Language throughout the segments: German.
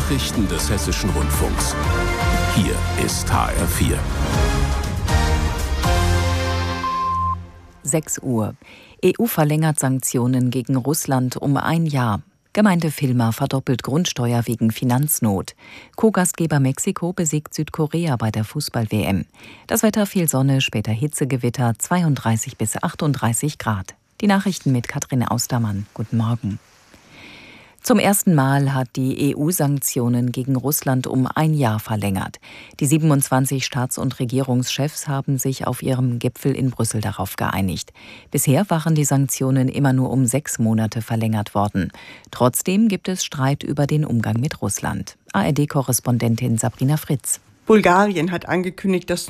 Nachrichten des Hessischen Rundfunks. Hier ist HR4. 6 Uhr. EU verlängert Sanktionen gegen Russland um 1 Jahr. Gemeinde Villmar verdoppelt Grundsteuer wegen Finanznot. Co-Gastgeber Mexiko besiegt Südkorea bei der Fußball-WM. Das Wetter: viel Sonne, später Hitzegewitter, 32 bis 38 Grad. Die Nachrichten mit Katrin Austermann. Guten Morgen. Zum ersten Mal hat die EU Sanktionen gegen Russland um 1 Jahr verlängert. Die 27 Staats- und Regierungschefs haben sich auf ihrem Gipfel in Brüssel darauf geeinigt. Bisher waren die Sanktionen immer nur um 6 Monate verlängert worden. Trotzdem gibt es Streit über den Umgang mit Russland. ARD-Korrespondentin Sabrina Fritz. Bulgarien hat angekündigt, das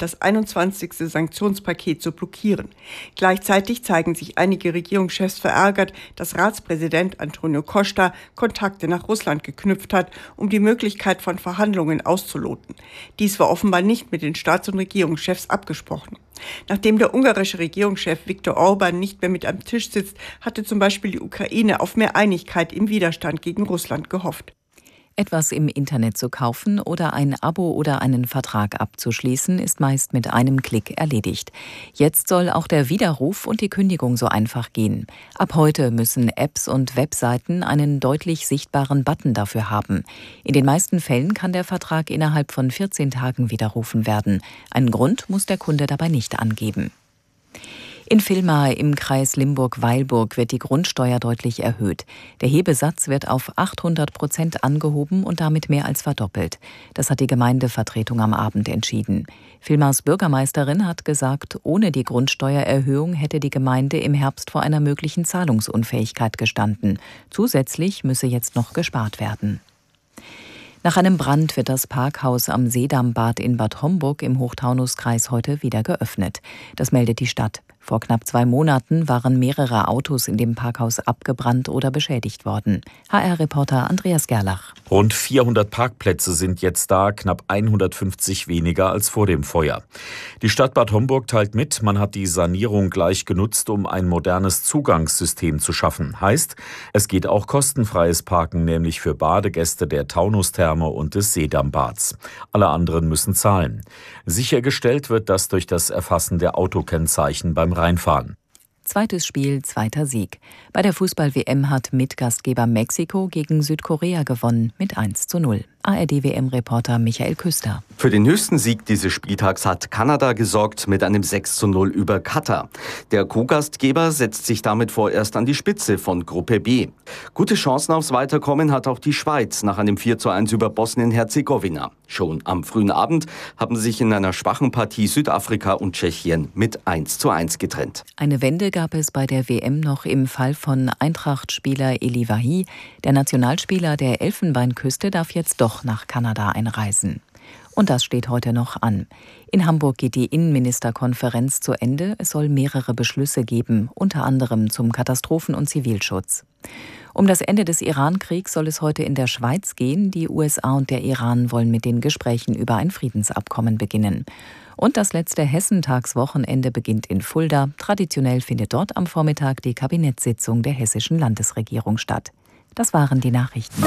21. Sanktionspaket zu blockieren. Gleichzeitig zeigen sich einige Regierungschefs verärgert, dass Ratspräsident Antonio Costa Kontakte nach Russland geknüpft hat, um die Möglichkeit von Verhandlungen auszuloten. Dies war offenbar nicht mit den Staats- und Regierungschefs abgesprochen. Nachdem der ungarische Regierungschef Viktor Orbán nicht mehr mit am Tisch sitzt, hatte zum Beispiel die Ukraine auf mehr Einigkeit im Widerstand gegen Russland gehofft. Etwas im Internet zu kaufen oder ein Abo oder einen Vertrag abzuschließen, ist meist mit einem Klick erledigt. Jetzt soll auch der Widerruf und die Kündigung so einfach gehen. Ab heute müssen Apps und Webseiten einen deutlich sichtbaren Button dafür haben. In den meisten Fällen kann der Vertrag innerhalb von 14 Tagen widerrufen werden. Einen Grund muss der Kunde dabei nicht angeben. In Villmar im Kreis Limburg-Weilburg wird die Grundsteuer deutlich erhöht. Der Hebesatz wird auf 800% angehoben und damit mehr als verdoppelt. Das hat die Gemeindevertretung am Abend entschieden. Villmars Bürgermeisterin hat gesagt, ohne die Grundsteuererhöhung hätte die Gemeinde im Herbst vor einer möglichen Zahlungsunfähigkeit gestanden. Zusätzlich müsse jetzt noch gespart werden. Nach einem Brand wird das Parkhaus am Seedammbad in Bad Homburg im Hochtaunuskreis heute wieder geöffnet. Das meldet die Stadt. Vor knapp 2 Monaten waren mehrere Autos in dem Parkhaus abgebrannt oder beschädigt worden. HR-Reporter Andreas Gerlach. Rund 400 Parkplätze sind jetzt da, knapp 150 weniger als vor dem Feuer. Die Stadt Bad Homburg teilt mit, man hat die Sanierung gleich genutzt, um ein modernes Zugangssystem zu schaffen. Heißt, es geht auch kostenfreies Parken, nämlich für Badegäste der Taunustherme und des Seedammbads. Alle anderen müssen zahlen. Sichergestellt wird das durch das Erfassen der Autokennzeichen beim Reinfahren. Zweites Spiel, zweiter Sieg. Bei der Fußball-WM hat Mitgastgeber Mexiko gegen Südkorea gewonnen mit 1:0. ARD-WM-Reporter Michael Küster. Für den höchsten Sieg dieses Spieltags hat Kanada gesorgt mit einem 6:0 über Katar. Der Co-Gastgeber setzt sich damit vorerst an die Spitze von Gruppe B. Gute Chancen aufs Weiterkommen hat auch die Schweiz nach einem 4:1 über Bosnien-Herzegowina. Schon am frühen Abend haben sich in einer schwachen Partie Südafrika und Tschechien mit 1:1 getrennt. Eine Wende gab es bei der WM noch im Fall von Eintracht-Spieler Eli Wahi. Der Nationalspieler der Elfenbeinküste darf jetzt doch nach Kanada einreisen. Und das steht heute noch an. In Hamburg geht die Innenministerkonferenz zu Ende. Es soll mehrere Beschlüsse geben, unter anderem zum Katastrophen- und Zivilschutz. Um das Ende des Iran-Kriegs soll es heute in der Schweiz gehen. Die USA und der Iran wollen mit den Gesprächen über ein Friedensabkommen beginnen. Und das letzte Hessentagswochenende beginnt in Fulda. Traditionell findet dort am Vormittag die Kabinettssitzung der hessischen Landesregierung statt. Das waren die Nachrichten.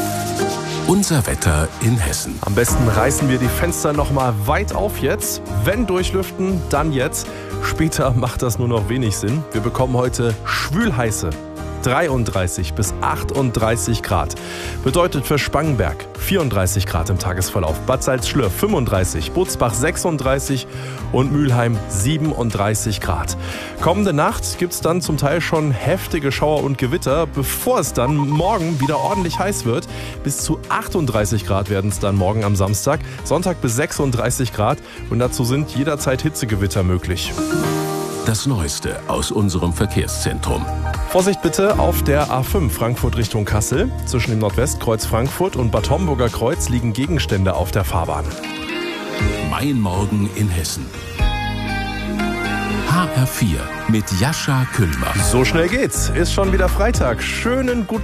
Unser Wetter in Hessen. Am besten reißen wir die Fenster noch mal weit auf jetzt. Wenn durchlüften, dann jetzt. Später macht das nur noch wenig Sinn. Wir bekommen heute schwülheiße 33 bis 38 Grad. Bedeutet für Spangenberg 34 Grad im Tagesverlauf. Bad Salzschlirr 35, Butzbach 36 und Mülheim 37 Grad. Kommende Nacht gibt es dann zum Teil schon heftige Schauer und Gewitter, bevor es dann morgen wieder ordentlich heiß wird. Bis zu 38 Grad werden es dann morgen am Samstag. Sonntag bis 36 Grad und dazu sind jederzeit Hitzegewitter möglich. Das Neueste aus unserem Verkehrszentrum. Vorsicht bitte auf der A5 Frankfurt Richtung Kassel. Zwischen dem Nordwestkreuz Frankfurt und Bad Homburger Kreuz liegen Gegenstände auf der Fahrbahn. Mein Morgen in Hessen. HR4 mit Jascha Küllmann. So schnell geht's. Ist schon wieder Freitag. Schönen guten